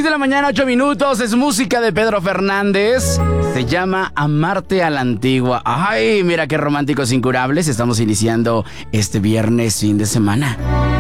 6 de la mañana, 8 minutos. Es música de Pedro Fernández. Se llama Amarte a la Antigua. Ay, mira qué románticos incurables. Estamos iniciando este viernes, fin de semana.